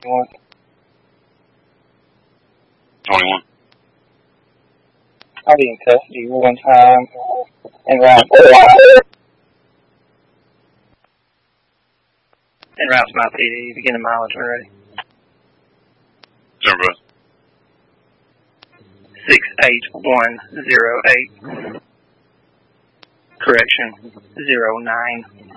21. I'll be in custody one time. En route to my PD. Beginning mileage when ready. 68108. Correction, 09.